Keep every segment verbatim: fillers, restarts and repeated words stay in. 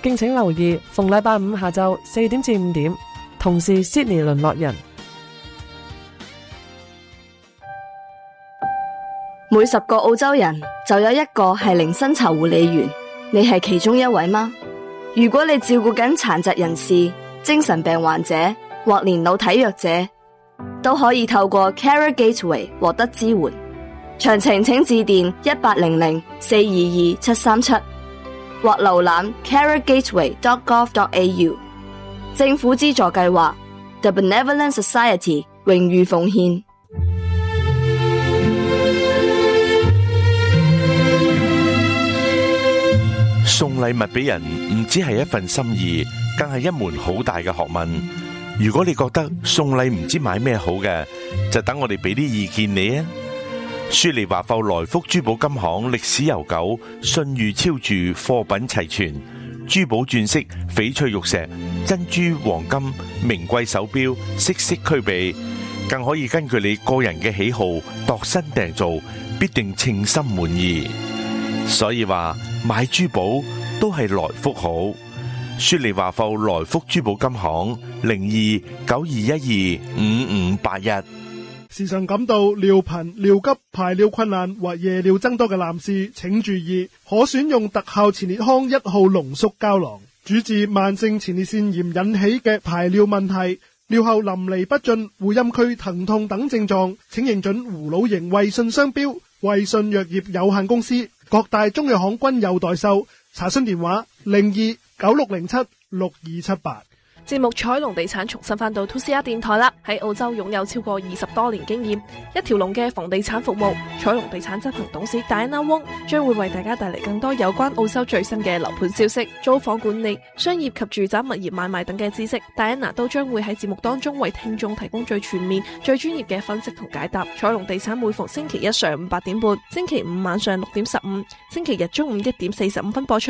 敬請留意逢禮拜五下晝四點至五點，同是悉尼淪落人。 每十個澳洲人就有一個係零薪酬護理員，你係其中一位嗎？如果你照顧緊殘疾人士、精神病患者或年老體弱者，都可以透過 Carer Gateway 獲得支援。詳情請致電一八零零四二二七三七或瀏覽 carer gateway dot gov dot a u。 政府資助計劃 The Benevolent Society 榮譽奉獻。 送禮物俾人唔只係一份心意，更係一門好大嘅學問。如果你覺得送禮唔知買咩好嘅，就等我哋俾啲意見你啊！雪梨華埠來福珠寶金行歷史悠久，信譽超著，貨品齊全，珠寶鑽飾、翡翠玉石、珍珠、黃金、名貴手錶，色色俱備，更可以根據你個人嘅喜好度身訂造，必定稱心滿意。所以話買珠寶都係來福好。雪梨華埠來福珠寶金行零二九二一二五五八一。 時常感到尿頻、尿急、排尿困難或夜尿增多嘅男士，請注意，可選用特效前列康一號濃縮膠囊，主治慢性前列腺炎引起嘅排尿問題、尿後淋漓不盡、會陰區疼痛等症狀，請認準葫蘆形衛信商標，衛信藥業有限公司，各大中藥行均有代售。查詢電話零二九六零七六二七八。 節目彩龍地產重新返到 two C R 電台啦，喺澳洲擁有超過二十多年經驗，一條龍嘅房地產服務。彩龍地產執行董事戴安娜翁將會為大家帶嚟更多有關澳洲最新嘅樓盤消息、租房管理、商業及住宅物業買賣等嘅知識。戴安娜都將會喺節目當中為聽眾提供最全面、最專業嘅分析同解答。彩龍地產每逢星期一上午八點半，星期五晚上六點十五，星期日中午一點四十五分播出。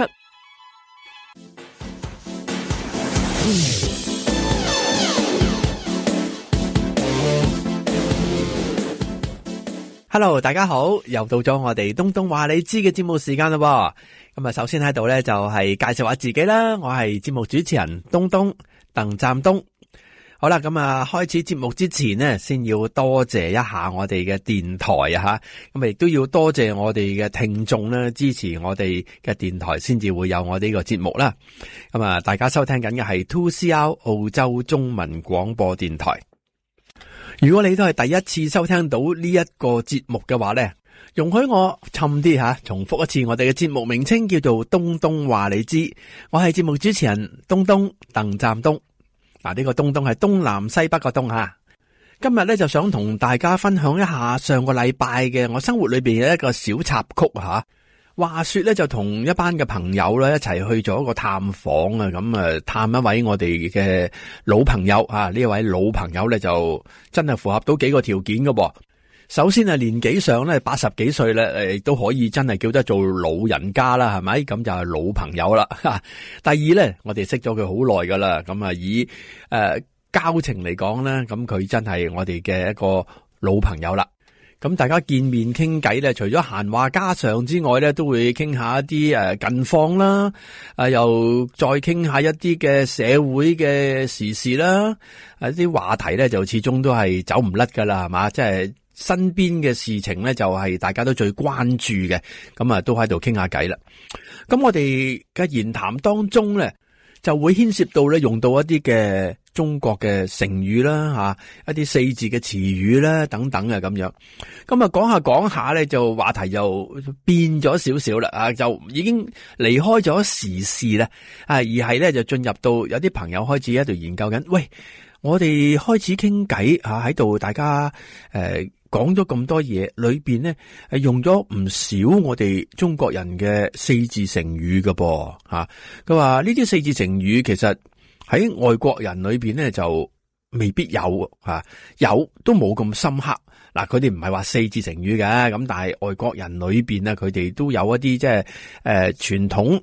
Hello， 大家好，又到咗我哋東東話你知嘅節目時間啦。咁啊，首先喺度咧就係介紹下自己啦，我係節目主持人東東鄧湛東。好啦，咁啊開始節目之前呢，先要多謝一下我哋嘅電台啊吓，咁亦都要多謝我哋嘅聽眾啦，支持我哋嘅電台，先至會有我哋呢個節目啦。咁啊，大家收聽緊嘅係 two C R 澳洲中文廣播電台。如果你都係第一次收聽到呢一個節目嘅話呢，容許我沉啲吓，重複一次我哋嘅節目名稱叫做東東話你知，我係節目主持人東東鄧湛東。嗱，呢個東東係東南西北個東吓。今日呢，就想同大家分享一下上個禮拜嘅我生活裏邊嘅一個小插曲吓。話說咧，就同一班嘅朋友咧一齊去咗一個探訪啊，咁啊探一位我哋嘅老朋友啊，呢位老朋友咧就真係符合到幾個條件㗎噃。首先係年紀上咧八十幾歲咧，誒都可以真係叫得做老人家啦，係咪？咁就係老朋友啦。第二咧，我哋識咗佢好耐噶啦，咁啊以誒、呃、交情嚟講咧，咁佢真係我哋嘅一個老朋友啦。咁大家見面傾偈咧，除咗閒話家常之外咧，都會傾下一啲誒近況啦，啊又再傾下一啲嘅社會嘅時事啦，啊啲話題咧就始終都係走唔甩噶啦，係嘛？即係身邊嘅事情咧，就係大家都最關注嘅，咁啊都喺度傾下偈啦。咁我哋嘅言談當中咧，就會牽涉到咧用到一啲嘅中國嘅成語啦，吓一啲四字嘅詞語啦，等等啊咁樣。咁啊講下講下咧，就話題又變咗少少啦，啊就已經離開咗時事啦，啊而係咧就進入到有啲朋友開始喺度研究緊，喂，我哋開始傾偈吓喺度，大家誒講咗咁多嘢，裏邊咧係用咗唔少我哋中國人嘅四字成語㗎噃吓。佢話呢啲四字成語其實喺外國人裏邊咧就未必有吓，有都冇咁深刻。嗱，佢哋唔係話四字成語嘅，咁但係外國人裏邊咧，佢哋都有一啲即係誒傳統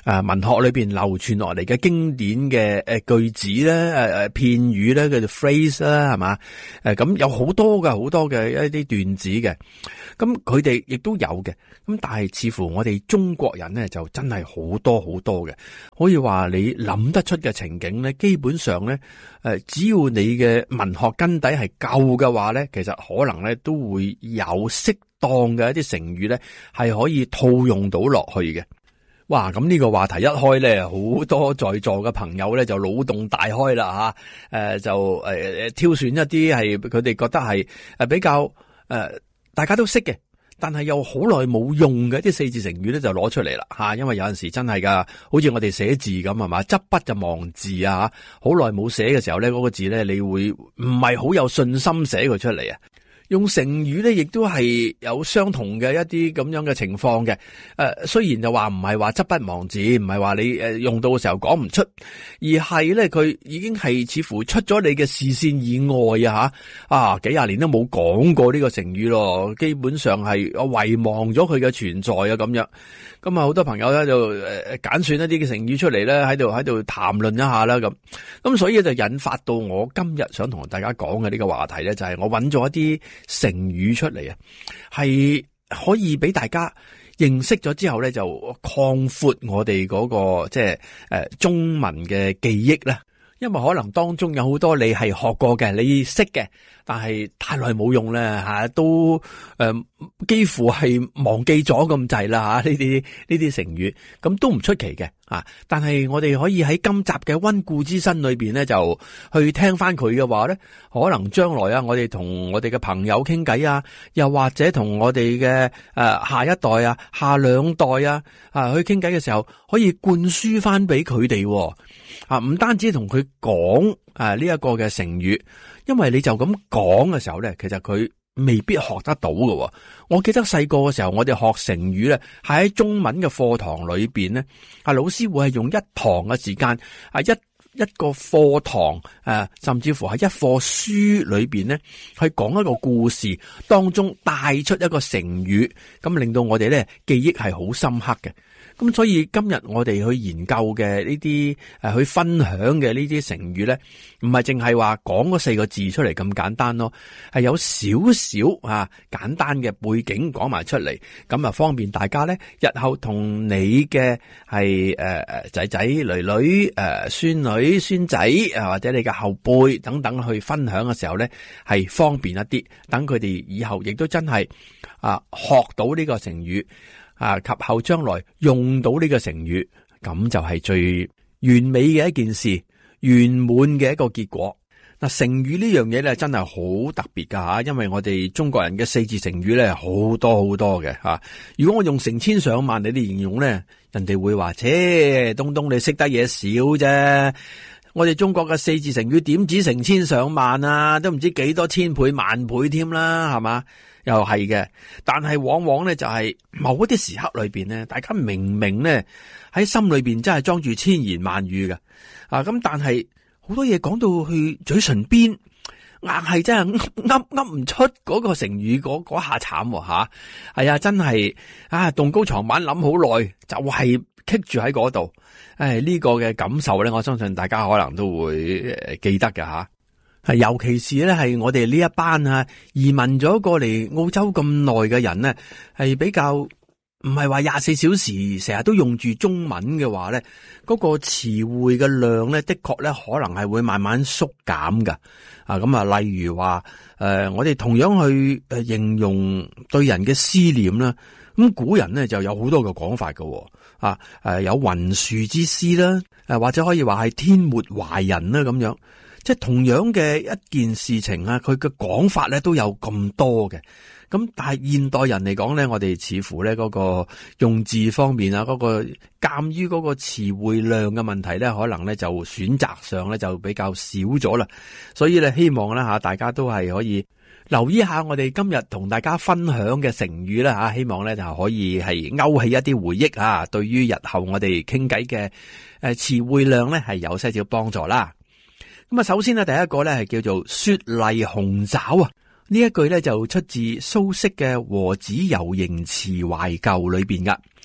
誒文學裏邊流傳落嚟嘅經典嘅誒句子咧，誒誒片語咧，叫做 phrase 啦，係嘛？誒咁有好多嘅好多嘅一啲段子嘅，咁佢哋亦都有嘅。咁但係似乎我哋中國人咧就真係好多好多嘅，可以話你諗得出嘅情景咧，基本上咧誒只要你嘅文學根底係夠嘅話咧，其實可能咧都會有適當嘅一啲成語咧係可以套用到落去嘅。哇！咁呢個話題一開咧，好多在座嘅朋友咧就腦洞大開啦吓，誒、呃、就誒、呃、挑選一啲係佢哋覺得係誒比較誒、呃、大家都識嘅，但係又好耐冇用嘅一啲四字成語咧就攞出嚟啦吓，因為有陣時真係噶，好似我哋寫字咁係嘛，執筆就忘字啊，好耐冇寫嘅時候咧，嗰、那個字咧你會唔係好有信心寫佢出嚟啊。用成語咧，亦都係有相同嘅一啲咁樣嘅情況嘅。誒、呃，雖然就話唔係話執筆忘字，唔係話你誒用到嘅時候講唔出，而係咧佢已經係似乎出咗你嘅視線以外啊吓啊，幾廿年都冇講過呢個成語咯，基本上係遺忘咗佢嘅存在啊咁樣。咁啊，好多朋友咧就誒揀選一啲嘅成語出嚟咧，喺度喺度談論一下啦咁。咁所以就引發到我今日想同大家講嘅呢個話題咧，就係我揾咗一啲成語出嚟啊，係可以俾大家認識咗之後咧，就擴闊我哋嗰個即係誒中文嘅記憶啦。因為可能當中有好多你係學過嘅，你識嘅，但係太耐冇用咧吓，都誒、呃、幾乎係忘記咗咁滯啦吓。呢啲呢啲成語咁都唔出奇嘅啊。但係我哋可以喺今集嘅溫故知新裏邊咧，就去聽翻佢嘅話咧，可能將來啊，我哋同我哋嘅朋友傾偈啊，又或者同我哋嘅誒下一代啊、下兩代啊啊去傾偈嘅時候，可以灌輸翻俾佢哋啊，唔單止同佢講啊呢一個嘅成語，因為你就咁講嘅時候咧，其實佢未必學得到嘅。我記得細個嘅時候，我哋學成語咧，係喺中文嘅課堂裏邊咧，啊老師會係用一堂嘅時間啊一一個課堂誒，甚至乎係一課書裏邊咧，去講一個故事當中帶出一個成語，咁令到我哋咧記憶係好深刻嘅。咁所以今日我哋去研究嘅呢啲誒，去分享嘅呢啲成語咧，唔係淨係話講嗰四個字出嚟咁簡單咯，係有少少啊簡單嘅背景講埋出嚟，咁啊方便大家咧日後同你嘅係誒誒仔仔女女誒孫女孫仔啊或者你嘅後輩等等去分享嘅時候咧，係方便一啲，等佢哋以後亦都真係啊學到呢個成語。啊！及後將來用到呢個成語，咁就係最完美嘅一件事，圓滿嘅一個結果。嗱，成語呢樣嘢咧，真係好特別噶吓，因為我哋中國人嘅四字成語咧，好多好多嘅吓。如果我用成千上萬你哋形容咧，人哋會話：切，東東你識得嘢少啫。我哋中國嘅四字成語點止成千上萬啊，都唔知幾多千倍萬倍添啦，係嘛？又係嘅，但係往往咧就係某一啲時刻裏邊咧，大家明明咧喺心裏邊真係裝住千言萬語嘅啊，咁但係好多嘢講到去嘴唇邊，硬係真係噏噏唔出嗰個成語嗰嗰下慘吓，係啊，真係啊，動高床板諗好耐，就係棘住喺嗰度。誒，呢個嘅感受咧，我相信大家可能都會誒記得嘅吓。係，尤其是咧，係我哋呢一班啊移民咗過嚟澳洲咁耐嘅人咧，係比較唔係話廿四小時成日都用住中文嘅話咧，嗰個詞彙嘅量咧，的確咧可能係會慢慢縮減噶。啊，咁啊，例如話誒，我哋同樣去誒形容對人嘅思念啦，咁古人咧就有好多嘅講法噶。啊，誒有雲樹之思啦，誒或者可以話係天末懷人啦咁樣。即係同樣嘅一件事情啊，佢嘅講法咧都有咁多嘅。咁但係現代人嚟講咧，我哋似乎咧嗰個用字方面啊，嗰個鑒於嗰個詞彙量嘅問題咧，可能咧就選擇上咧就比較少咗啦。所以咧，希望咧吓大家都係可以留意下我哋今日同大家分享嘅成語啦吓，希望咧就可以係勾起一啲回憶啊，對於日後我哋傾偈嘅誒詞彙量咧係有些少幫助啦。咁啊，首先呢，第一個咧係叫做雪麗紅爪啊！呢一句咧就出自蘇軾嘅《和子游營詞懷舊》裏邊噶。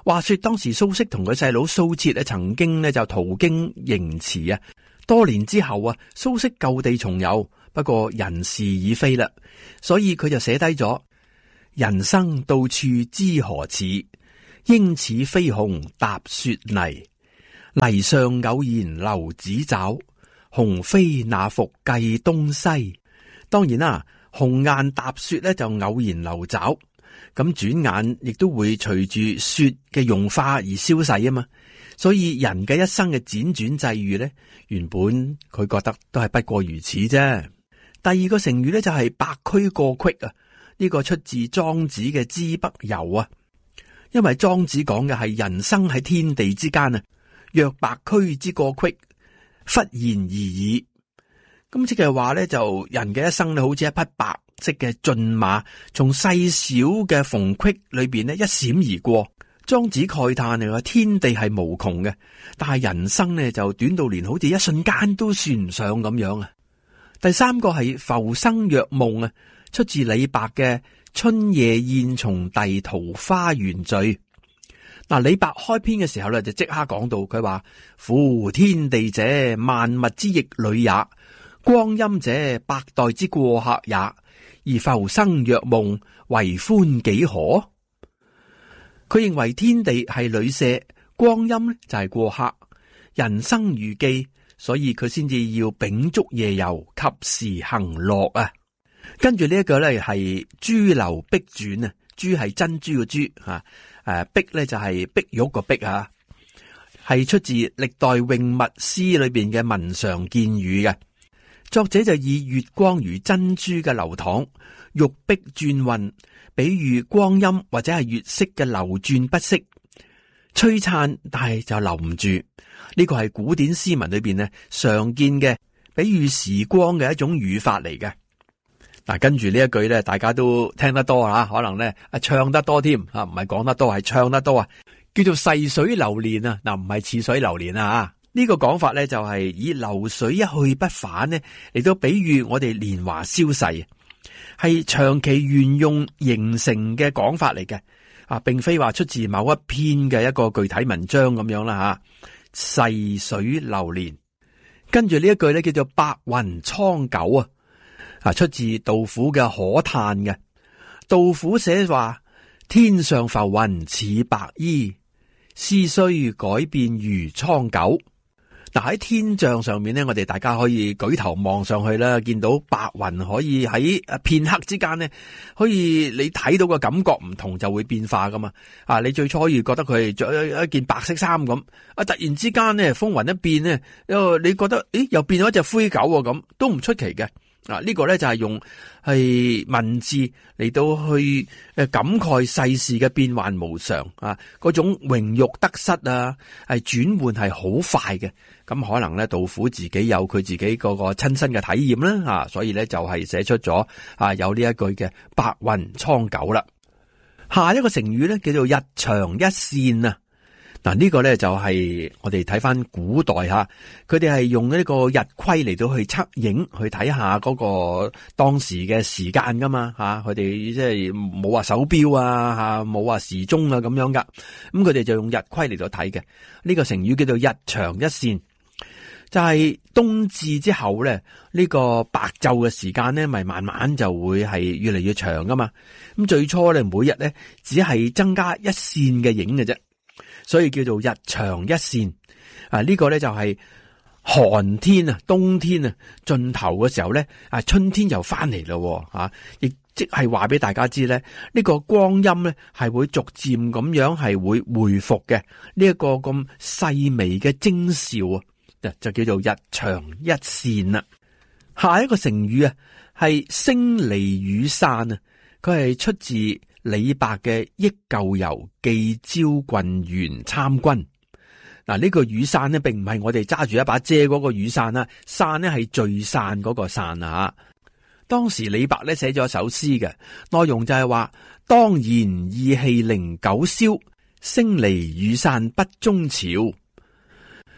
話說當時蘇軾同佢細佬蘇轍咧，曾經咧就途經滎池啊。多年之後啊，蘇軾舊地重遊，不過人事已非啦，所以佢就寫低咗：人生到處知何似，應似飛鴻踏雪泥。泥上偶然留指爪，鴻飛那復計東西。當然啦，鴻雁踏雪咧就偶然留爪，咁轉眼亦都會隨住雪嘅融化而消逝啊嘛。所以人嘅一生嘅輾轉際遇咧，原本佢覺得都係不過如此啫。第二個成語咧就係白駒過隙啊，呢個出自莊子嘅《知北遊》啊。因為莊子講嘅係人生喺天地之間啊，若白駒之過隙，忽然而已。咁即係話咧，就人嘅一生咧，好似一匹白色嘅駿馬，從細小嘅縫隙裏邊咧一閃而過。莊子慨嘆嚟話，天地係無窮嘅，但係人生呢就短到連好似一瞬間都算唔上咁樣啊。第三個係浮生若夢啊，出自李白嘅《春夜宴從弟桃花源序》。嗱，李白開篇嘅時候咧就即刻講到，佢話：夫天地者，萬物之逆旅也；光陰者，百代之過客也。而浮生若夢，為歡幾何？佢認為天地係旅舍，光陰呢就係過客，人生如寄，所以佢先至要秉燭夜遊，及時行樂啊！跟住呢一個咧係珠流碧傳啊，珠係珍珠嘅珠吓，誒碧咧就係碧玉個碧啊，係出自歷代詠物詩裏邊嘅文常見語嘅。作者就以月光如珍珠嘅流淌，玉碧轉運，比喻光陰或者係月色嘅流轉不息，璀璨但係就留唔住。呢個係古典詩文裏邊呢常見嘅比喻時光嘅一種語法嚟嘅。嗱，跟住呢一句咧，大家都聽得多啦，可能咧啊唱得多添啊，唔係講得多，係唱得多啊，叫做逝水流年啊。嗱，唔係似水流年啊。呢個講法咧就係以流水一去不返呢嚟到比喻我哋年華消逝，係長期沿用形成嘅講法嚟嘅啊，並非話出自某一篇嘅一個具體文章咁樣啦吓。逝水流年，跟住呢一句咧叫做白雲蒼狗啊，啊出自杜甫嘅可嘆嘅。杜甫寫話：天上浮雲似白衣，斯須改變如蒼狗。嗱，喺天象上面咧，我哋大家可以舉頭望上去啦，見到白雲可以喺片刻之間咧，可以你睇到個感覺唔同就會變化噶嘛。啊，你最初可以覺得佢係着一件白色衫咁，啊突然之間咧風雲一變咧，因你覺得咦又變咗一隻灰狗咁，都唔出奇嘅。啊，呢個咧就係用係文字嚟到去誒感慨世事嘅變幻無常啊，嗰種榮辱得失啊，係轉換係好快嘅。咁可能咧，杜甫自己有佢自己嗰個親身嘅體驗啦，啊，所以咧就係寫出咗啊有呢一句嘅白雲蒼狗啦。下一個成語咧叫做日長一線啊。嗱，呢個咧就係我哋睇翻古代吓，佢哋係用呢個日晷嚟到去測影，去睇下嗰個當時嘅時間噶嘛吓，佢哋即係冇話手錶啊吓，冇話時鐘啊咁樣噶，咁佢哋就用日晷嚟到睇嘅。呢個成語叫做日長一線，就係冬至之後咧，呢個白晝嘅時間咧，咪慢慢就會係越嚟越長噶嘛。咁最初咧，每日咧只係增加一線嘅影嘅啫。所以叫做日長一線啊！呢、這個咧就係寒天啊，冬天啊盡頭嘅時候咧，啊春天又翻嚟咯吓，亦即係話俾大家知咧，呢、這個光陰咧係會逐漸咁樣係會回復嘅。呢一個咁細微嘅徵兆啊，就叫做日長一線啦。下一個成語啊係星離雨散啊，佢係出自李白嘅《憶舊遊寄招郡園參軍》。嗱，呢個雨傘呢，並唔係我哋揸住一把遮嗰個雨傘啦，傘呢係聚散嗰個散啊。當時李白咧寫咗一首詩嘅，內容就係話：當然意氣零九宵，星離雨散不終朝。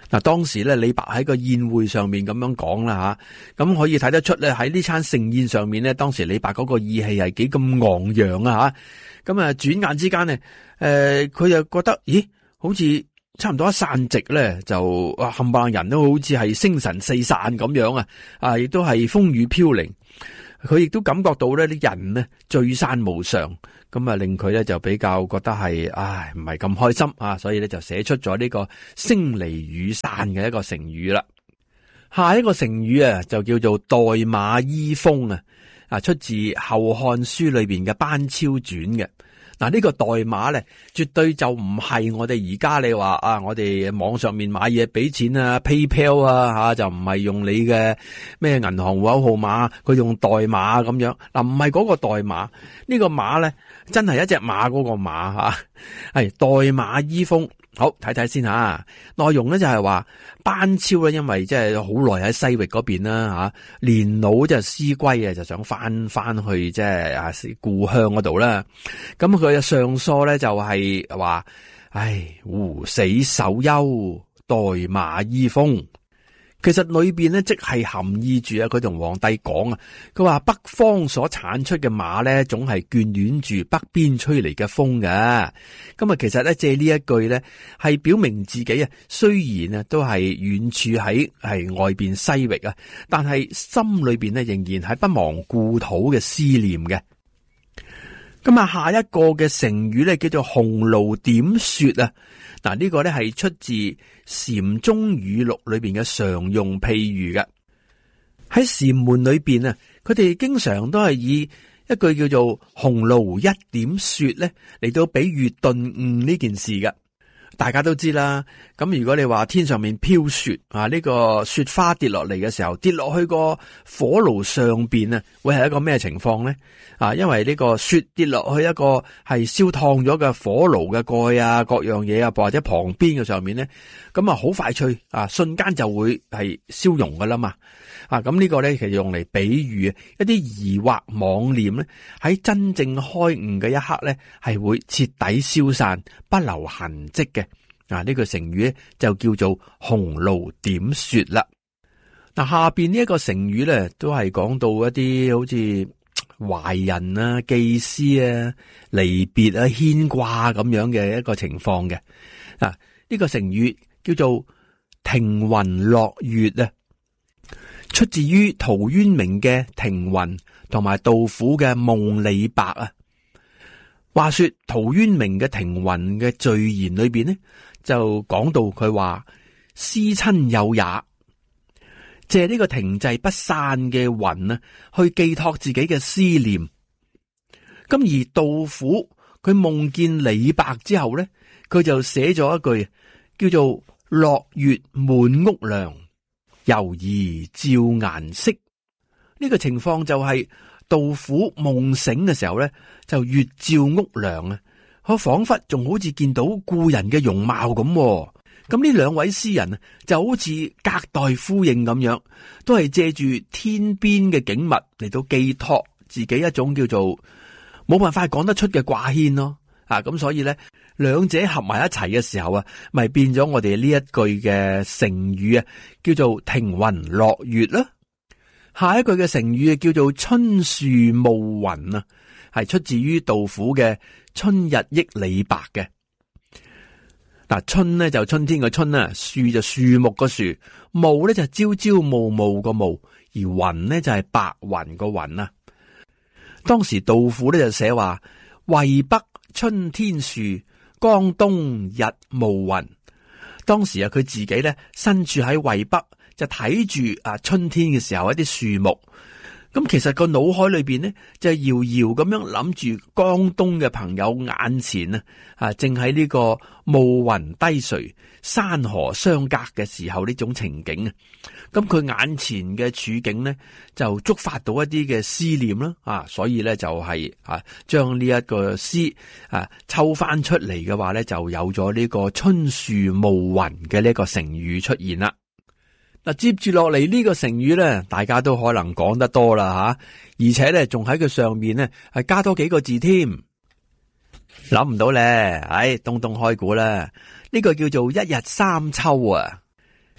嗱，當時咧李白喺個宴會上面咁樣講啦吓，咁可以睇得出咧喺呢餐盛宴上面咧，當時李白嗰個意氣係幾咁昂揚啊吓，咁啊轉眼之間咧，誒佢又覺得，咦，好似差唔多一散席咧，就哇冚唪唥人都好似係星神四散咁樣啊，啊亦都係風雨飄零，佢亦都感覺到咧啲人呢聚散無常。咁啊，令佢咧就比較覺得係，唉，唔係咁開心啊，所以咧就寫出咗呢個星離雨散嘅一個成語啦。下一個成語啊，就叫做代馬依風啊，啊出自《後漢書》裏邊嘅《班超傳》嘅。嗱，呢個代碼咧，絕對就唔係我哋而家你話啊，我哋網上面買嘢俾錢啊 ，PayPal 啊吓、啊，就唔係用你嘅咩銀行戶口號碼，佢用代碼咁樣。嗱、啊，唔係嗰個代碼，呢個馬咧真係一隻馬嗰個馬吓，係、啊、代馬依風。好，睇睇先吓，內容咧就係話班超咧，因為即係好耐喺西域嗰邊啦吓，年老就思歸啊，就想翻翻去即係啊故鄉嗰度啦。咁佢嘅上疏咧就係話，唉，狐死首休，代馬依風。其實裏邊咧，即係含意住啊，佢同皇帝講啊，佢話北方所產出嘅馬咧，總係眷戀住北邊吹嚟嘅風嘅。咁啊，其實咧借呢一句咧，係表明自己啊，雖然啊都係遠處喺係外邊西域啊，但係心裏邊咧仍然係不忘故土嘅思念嘅。咁啊，下一個嘅成語咧叫做鴻臚點雪啊。嗱，呢個咧係出自禪宗語錄裏邊嘅常用譬喻嘅。喺禪門裏邊啊，佢哋經常都係以一句叫做鴻臚一點雪咧嚟到比喻頓悟呢件事嘅。大家都知啦，咁如果你話天上面飄雪啊，呢個雪花跌落嚟嘅時候，跌落去個火爐上邊啊，會係一個咩情況咧？啊，因為呢個雪跌落去一個係燒燙咗嘅火爐嘅蓋啊，各樣嘢啊，或者旁邊嘅上面咧，咁啊好快脆啊，瞬間就會係燒融噶啦嘛。啊，咁呢個咧其實用嚟比喻一啲疑惑妄念咧，喺真正開悟嘅一刻咧，係會徹底消散，不留痕跡嘅。啊，呢個成語咧就叫做鴻臚點雪啦。嗱，下邊呢一個成語咧，都係講到一啲好似懷人啊、寄思啊、離別啊、牽掛咁樣嘅一個情況嘅。啊，呢個成語叫做停雲落月啊。出自於陶淵明嘅《停雲》同埋杜甫嘅《夢李白》啊。話說陶淵明嘅《停雲》嘅序言裏邊呢，就講到佢話思親友也，借呢個停滯不散嘅雲啊，去寄託自己嘅思念。咁而杜甫佢夢見李白之後呢，佢就寫咗一句叫做落月滿屋梁，猶疑照顏色。呢個情況就係杜甫夢醒嘅時候咧，就月照屋梁啊，我仿佛仲好似見到故人嘅容貌咁。咁呢兩位詩人啊，就好似隔代呼應咁樣，都係借住天邊嘅景物嚟到寄託自己一種叫做冇辦法講得出嘅掛牽咯。啊，咁所以咧，兩者合埋一齊嘅時候啊，咪變咗我哋呢一句嘅成語啊，叫做停雲落月啦。下一句嘅成語叫做春樹暮雲啊，係出自於杜甫嘅《春日憶李白》嘅。嗱，春呢就春天嘅春啊，樹就樹木個樹，暮咧就朝朝暮暮個暮，而雲呢就係白雲個雲啊。當時杜甫咧就寫話：渭北春天樹，江東日暮雲。當時啊，佢自己咧身處喺渭北，就睇住啊春天嘅時候一啲樹木。咁其實個腦海裏邊呢，就係遙遙咁樣諗住江東嘅朋友眼前啊，啊正喺呢個暮雲低垂、山河相隔嘅時候呢種情景啊。咁佢眼前嘅處境呢，就觸發到一啲嘅思念啦，啊，所以咧就係啊將呢一個詩啊抽翻出嚟嘅話咧，就有咗呢個春樹暮雲嘅呢個成語出現啦。嗱，接住落嚟呢個成語咧，大家都可能講得多啦吓，而且咧仲喺佢上面咧係加多幾個字添，諗唔到咧，唉，東東開估啦，呢個叫做一日三秋啊。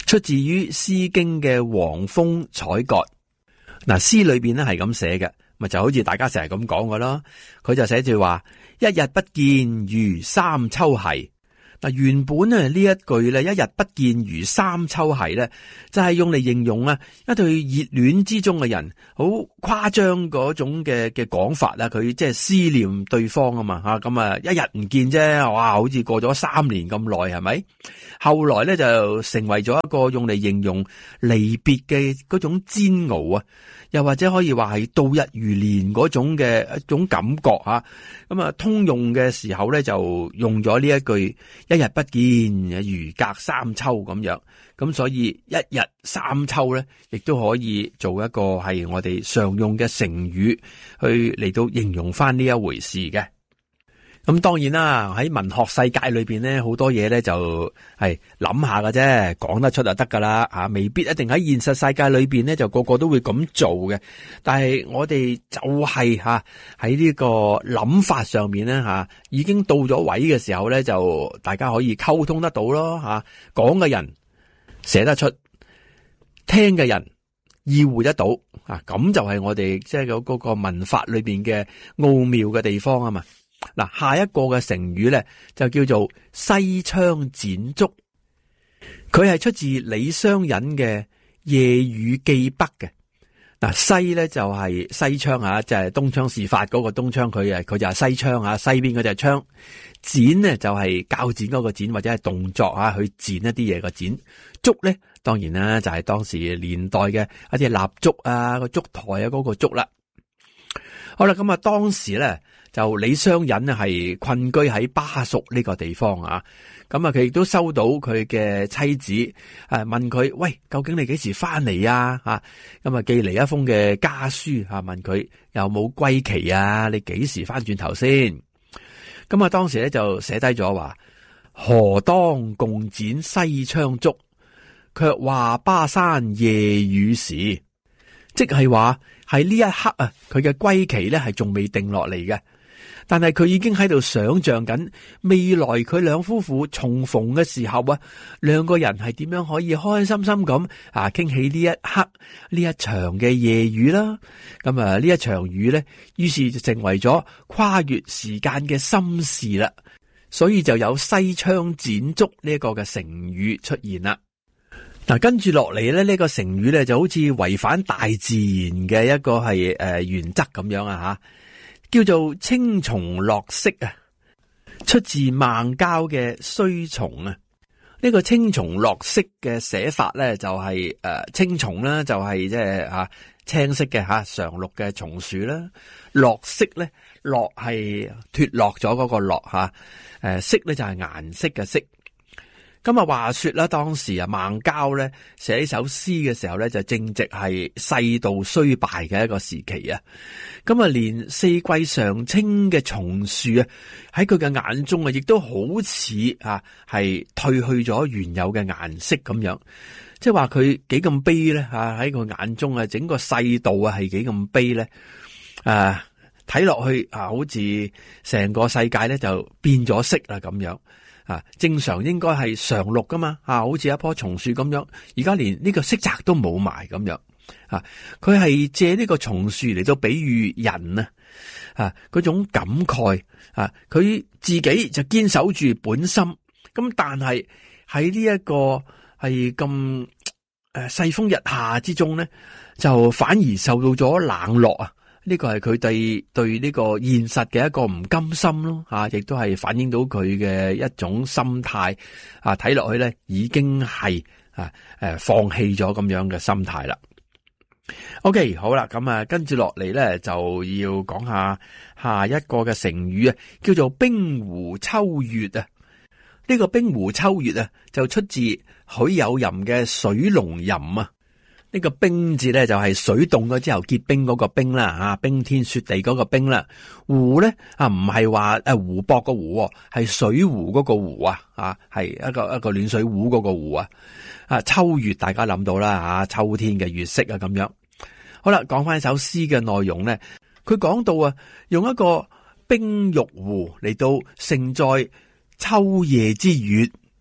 出自於《詩經》嘅《黃蜂採割》。嗱，詩裏邊咧係咁寫嘅，咪就好似大家成日咁講嘅咯。佢就寫住話：一日不見如三秋兮。嗱，原本咧呢一句咧，一日不見如三秋兮咧，就係用嚟形容啊一對熱戀之中嘅人，好誇張嗰種嘅嘅講法啦。佢即係思念對方啊嘛，吓咁啊，一日唔見啫，哇，好似過咗三年咁耐，係咪？後來咧就成為咗一個用嚟形容離別嘅嗰種煎熬啊，又或者可以話係度日如年嗰種嘅一種感覺啊。咁啊，通用嘅時候咧就用咗呢一句。一日不見如隔三秋咁樣，咁所以一日三秋咧，亦都可以做一個係我哋常用嘅成語，去嚟到形容翻呢一回事嘅。咁當然啦，喺文學世界裏邊咧，好多嘢咧就係諗下嘅啫，講得出就得噶啦吓，未必一定喺現實世界裏邊咧就個個都會咁做嘅。但係我哋就係吓喺呢個諗法上面咧吓，已經到咗位嘅時候咧，就大家可以溝通得到咯吓，講嘅人寫得出，聽嘅人意會得到啊，咁就係我哋即係嗰個文法裏邊嘅奧妙嘅地方啊嘛。嗱，下一個嘅成語咧就叫做西窗剪燭，佢係出自李商隱嘅《夜雨寄北》嘅。嗱，西咧就係西窗啊，就係東窗事發嗰個東窗，佢啊佢就係西窗啊，西邊嗰隻窗。剪呢就係鉸剪嗰個剪，或者係動作啊去剪一啲嘢個剪。燭咧當然啦，就係當時年代嘅一啲蠟燭啊個燭台啊嗰個燭啦。好啦，咁啊當時咧。就李商隱係困居喺巴蜀呢個地方啊，咁啊佢亦都收到佢嘅妻子誒問佢，喂，究竟你幾時翻嚟啊？吓，咁啊寄嚟一封嘅家書吓，問佢有冇歸期啊？你幾時翻轉頭先？咁啊當時咧就寫低咗話：何當共剪西窗燭，卻話巴山夜雨時。即係話喺呢一刻啊，佢嘅歸期咧係仲未定落嚟嘅。但係佢已經喺度想象緊未來佢兩夫婦重逢嘅時候啊，兩個人係點樣可以開開心心咁啊傾起呢一刻呢一場嘅夜雨啦。咁啊呢一場雨咧，於是就成為咗跨越時間嘅心事啦。所以就有西窗剪燭呢一個嘅成語出現啦。嗱，跟住落嚟咧，呢個成語咧就好似違反大自然嘅一個係誒原則咁樣啊吓。叫做青松落色啊，出自孟郊嘅《衰蟲》啊。呢、這個青松落色嘅寫法咧，就係、是、誒、呃、青松啦，就係即係吓青色嘅吓常綠嘅松樹啦。落色咧，落係脫落咗嗰個落吓，誒色咧就係顏色嘅色。咁啊，話說啦，當時啊，孟郊咧寫呢首詩嘅時候咧，就正值係世道衰敗嘅一個時期啊。咁啊，連四季常青嘅松樹啊，喺佢嘅眼中啊，亦都好似啊係褪去咗原有嘅顏色咁樣。即係話佢幾咁悲咧吓，喺佢眼中啊，整個世道啊係幾咁悲咧。誒，睇落去啊，好似成個世界咧就變咗色啦咁樣。啊，正常應該係常綠噶嘛，啊，好似一棵松樹咁樣，而家連呢個色澤都冇埋咁樣，啊，佢係借呢個松樹嚟到比喻人啊，啊，嗰種感慨，啊，佢自己就堅守住本心，咁但係喺呢一個係咁誒世風日下之中咧，就反而受到咗冷落啊。呢個係佢對對呢個現實嘅一個唔甘心咯，吓，亦都係反映到佢嘅一種心態啊。睇落去咧，已經係啊誒放棄咗咁樣嘅心態啦。OK， 好啦，咁啊，跟住落嚟咧就要講下下一個嘅成語啊，叫做冰湖秋月啊。呢個冰湖秋月啊，就出自許有吟嘅《水龍吟》啊。呢個冰字咧就係水凍咗之後結冰嗰個冰啦，吓，冰天雪地嗰個冰啦。湖咧啊唔係話誒湖泊個湖，係水湖嗰個湖啊，啊係一個一個暖水壺嗰個湖啊。啊秋月大家諗到啦，吓，秋天嘅月色啊咁樣。好啦，講翻首詩嘅內容咧，佢講到啊，用一個冰玉壺嚟到盛載秋夜之月。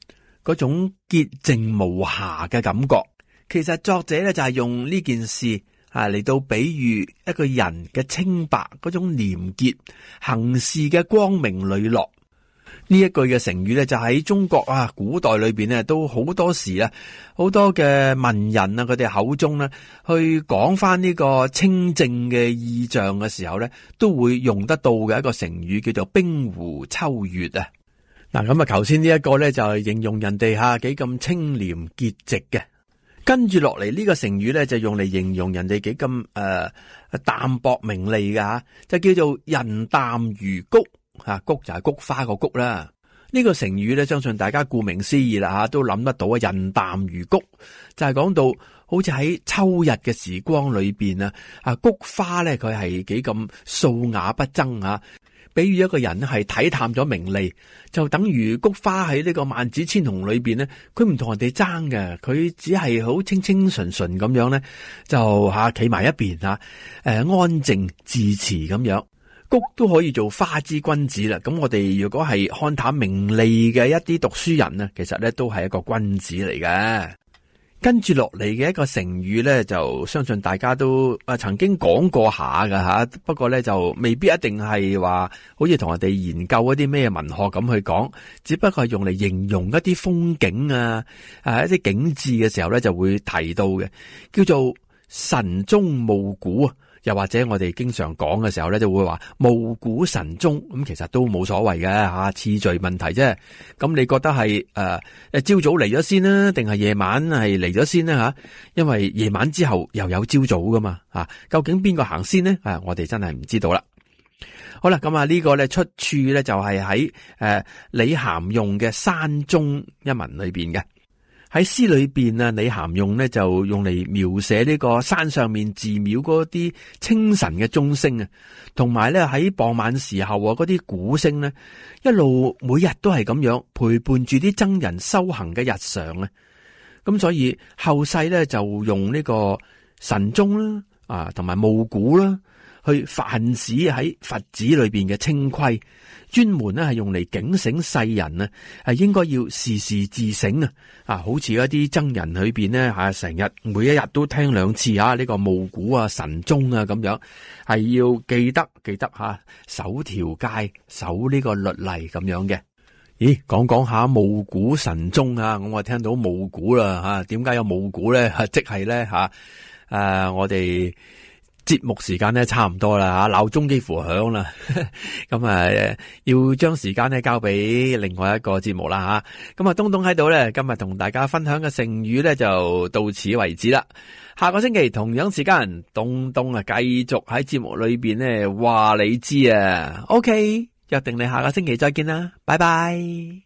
嗰種潔淨無瑕嘅感覺。其實作者咧就係用呢件事啊嚟到比喻一個人嘅清白，嗰種廉潔，行事嘅光明磊落。呢一句嘅成語咧，就喺中國啊古代裏邊咧，都好多時啊，好多嘅文人啊，佢哋口中咧，去講翻呢個清正嘅意象嘅時候咧，都會用得到嘅一個成語，叫做冰湖秋月啊。嗱，咁啊，頭先呢一個咧就係形容人哋吓幾咁清廉潔淨嘅，跟住落嚟呢個成語咧就用嚟形容人哋幾咁誒淡薄名利嘅吓，就叫做人淡如菊。吓，菊就係菊花個菊啦。呢個成語咧，相信大家顧名思義啦吓，都諗得到啊。人淡如菊就係講到好似喺秋日嘅時光裏邊啊，啊菊花咧佢係幾咁素雅不爭啊。比喻一個人係睇淡咗名利，就等於菊花喺呢個萬紫千紅裏邊咧，佢唔同人哋爭嘅，佢只係好清清純純咁樣咧，就吓企埋一邊吓，誒安靜自持咁樣。菊都可以做花之君子啦，咁我哋如果係看淡名利嘅一啲讀書人呢，其實咧都係一個君子嚟嘅。跟住落嚟嘅一個成語咧，就相信大家都啊曾經講過下㗎吓，不過咧就未必一定係話好似同人哋研究一啲咩文學咁去講，只不過係用嚟形容一啲風景啊，誒一啲景致嘅時候咧就會提到嘅，叫做晨鐘暮鼓啊。又或者我哋經常講嘅時候咧，就會話暮鼓晨鐘，咁其實都冇所謂嘅吓，次序問題啫。咁你覺得係誒誒朝早嚟咗先啦，定係夜晚係嚟咗先呢？吓？因為夜晚之後又有朝早噶嘛，啊，究竟邊個行先呢？啊，我哋真係唔知道啦。好啦，咁啊呢個咧出處咧就係喺誒李咸用嘅山中一文裏邊嘅。喺詩裏邊啊，李咸用呢就用嚟描寫呢個山上面寺廟嗰啲清晨嘅鐘聲啊，同埋咧喺傍晚時候啊嗰啲鼓聲呢，一路每日都係咁樣陪伴住啲僧人修行嘅日常啊。咁所以後世咧就用呢個晨鐘啦啊，同埋暮鼓啦，去泛指喺佛寺裏邊嘅清規。專門咧係用嚟警醒世人啊，係應該要時時自省啊！啊，好似一啲僧人裏邊咧吓，成日每一日都聽兩次啊，呢個暮鼓啊、晨鐘啊咁樣，係要記得記得吓，守條戒、守呢個律例咁樣嘅。咦，講講下暮鼓晨鐘啊，我聽到暮鼓啦吓，點解有暮鼓咧？即係咧吓，誒，我哋。節目時間咧差唔多啦吓，鬧鐘幾乎響啦，咁啊要將時間咧交俾另外一個節目啦吓。咁啊，東東喺度咧，今日同大家分享嘅成語咧就到此為止啦。下個星期同樣時間，東東啊繼續喺節目裏邊咧話你知啊。OK，約定你下個星期再見啦，拜拜。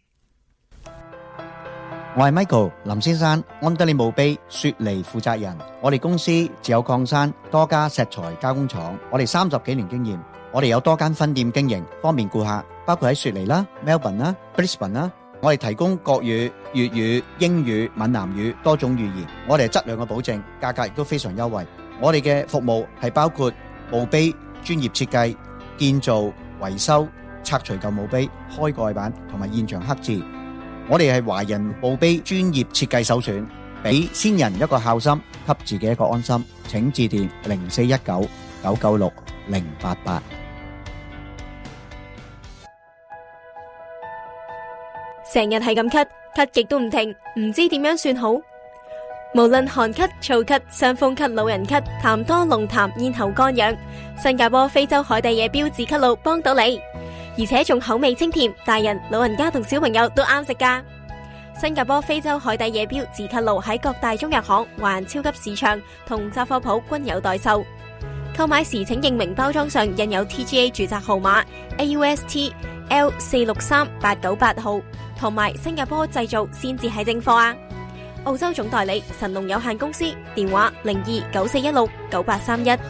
我係 Michael 林先生，安德利墓碑雪梨負責人。我哋公司自有礦山多家石材加工廠，我哋三十幾年經驗，我哋有多間分店經營，方便顧客，包括喺雪梨啦、Melbourne 啦、Brisbane 啦。我哋提供國語、粵語、英語、閩南語多種語言，我哋係質量嘅保證，價格亦都非常優惠。我哋嘅服務係包括墓碑專業設計、建造、維修、拆除舊墓碑、開蓋板同埋現場刻字。我哋係華人墓碑專業設計首選，俾先人一個孝心，給自己一個安心。請致電零四一九九九六零八八。 成日係咁咳，咳極都唔停，唔知點樣算好。無論寒咳、燥咳、傷風咳、老人咳、痰多、濃痰、咽喉乾癢，新加坡非洲海底野標止咳露幫到你。而且仲口味清甜，大人、老人家同小朋友都啱食㗎。新加坡非洲海底野標止咳露喺各大中藥行、華人超級市場同雜貨鋪均有代售。購買時請認明包裝上印有 T G A 註冊號碼 A U S T L 四六三八九八號，同埋新加坡製造先至係正貨啊！澳洲總代理神龍有限公司，電話零二九四一六九八三一。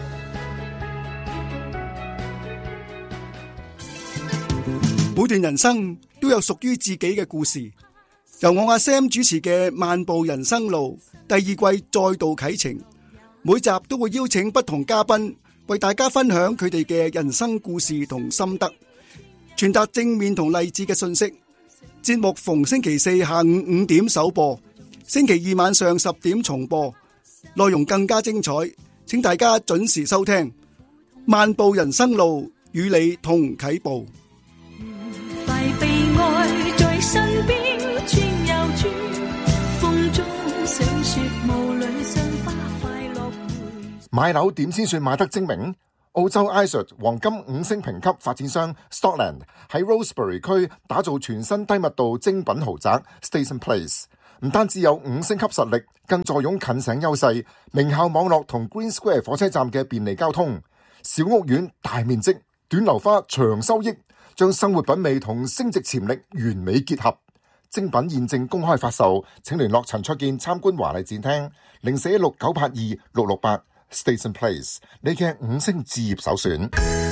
每段人生都有屬於自己嘅故事，由我阿 Sam 主持嘅《漫步人生路》第二季再度啟程，每集都會邀請不同嘉賓為大家分享佢哋嘅人生故事同心得，傳達正面同勵志嘅信息， 節目逢星期四下午五點首播，星期二晚上十點重播，內容更加精彩，請大家準時收聽。漫步人生路，與你同啟步。 快被愛在身邊轉又轉，風中想說霧裏賞花快樂會。 買樓點先算買得精明？澳洲 I S A T 黃金五星評級發展商 Stockland 喺 Rosebery 區打造全新低密度精品豪宅 Station Place， 唔單止有五星級實力，更坐擁近城優勢、名校網絡同 Green Square 火車站嘅便利交通。小屋苑大面積，短樓花長收益，將生活品味同升值潛力完美結合。精品現正公開發售，請聯絡陳焯楗參觀華麗展廳零四一六九八二六六八。Station Place， 你嘅五星置業首選。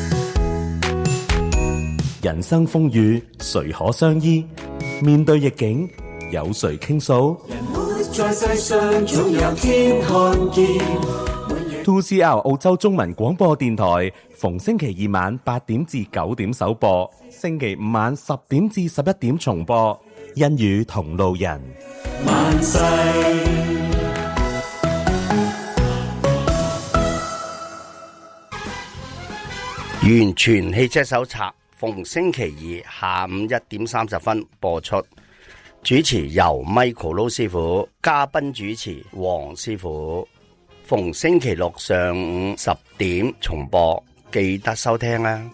人生風雨誰可相依？面對逆境有誰傾訴？ 人活在世上總有天看見。 two C R 澳洲中文廣播電台逢星期二晚八點至九點首播，星期五晚十點至十一點重播。因與同路人， 萬世完全汽車手冊逢星期二下午一點三十分播出，主持由 Michael 盧師傅，嘉賓主持黃師傅。逢星期六上午十點重播，記得收聽啊！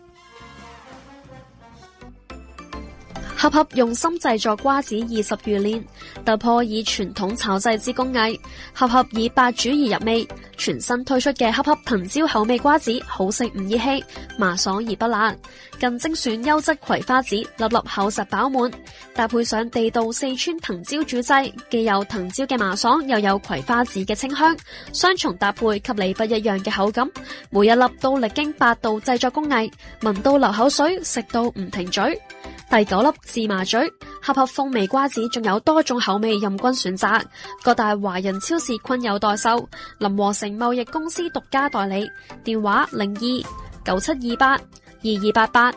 盒盒用心製作瓜子二十餘年，突破以傳統炒製之工藝。盒盒以八煮而入味，全新推出嘅盒盒藤椒口味瓜子，好食唔熱氣，麻爽而不辣。更精選優質葵花籽，粒粒厚實飽滿，搭配上地道四川藤椒煮製，既有藤椒嘅麻爽，又有葵花籽嘅清香，雙重搭配給你不一樣嘅口感。每一粒都歷經八道製作工藝，聞到流口水，食到唔停嘴。第九粒芝麻嘴，盒盒風味瓜子仲有多種口味任君選擇，各大華人超市均有代售，林和成貿易公司獨家代理，電話零二九七二八二二八八。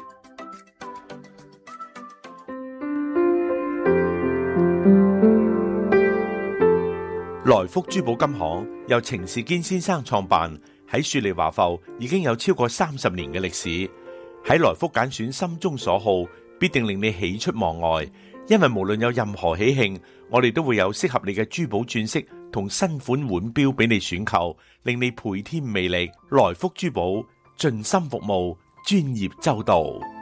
來福珠寶金行由程士堅先生創辦，喺雪梨華埠已經有超過三十年嘅歷史。喺來福揀選心中所好，必定令你喜出望外，因為無論有任何喜慶，我哋都會有適合你嘅珠寶鑽飾同新款腕錶俾你選購，令你倍添魅力。來福珠寶盡心服務，專業周到。